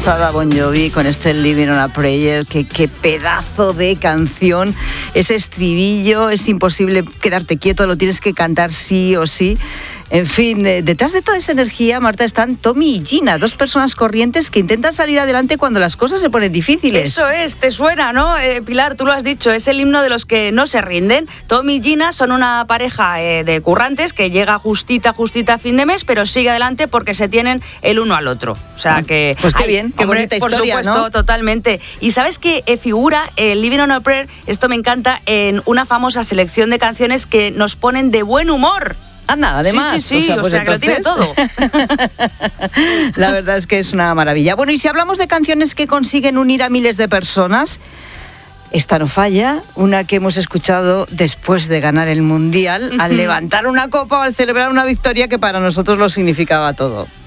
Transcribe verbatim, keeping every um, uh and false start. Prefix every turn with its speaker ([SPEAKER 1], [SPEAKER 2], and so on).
[SPEAKER 1] pasada Bon Jovi con este Living on a Prayer, que qué pedazo de canción, ese estribillo, es imposible quedarte quieto, lo tienes que cantar sí o sí. En fin, eh, detrás de toda esa energía, Marta, están Tommy y Gina, dos personas corrientes que intentan salir adelante cuando las cosas se ponen difíciles.
[SPEAKER 2] Eso es, te suena, ¿no? Eh, Pilar, tú lo has dicho, es el himno de los que no se rinden. Tommy y Gina son una pareja eh, de currantes que llega justita, justita a fin de mes, pero sigue adelante porque se tienen el uno al otro. O sea que...
[SPEAKER 1] Pues qué ay, bien, qué hombre, bonita historia,
[SPEAKER 2] por supuesto, ¿no? Totalmente. Y ¿sabes qué eh, figura el Living on a Prayer? Esto me encanta, en una famosa selección de canciones que nos ponen de buen humor.
[SPEAKER 1] Anda, además.
[SPEAKER 2] Sí, sí, sí, o sea, pues o sea
[SPEAKER 1] entonces...
[SPEAKER 2] que lo tiene todo.
[SPEAKER 1] La verdad es que es una maravilla. Bueno, y si hablamos de canciones que consiguen unir a miles de personas, esta no falla, una que hemos escuchado después de ganar el Mundial, al levantar una copa o al celebrar una victoria que para nosotros lo significaba todo.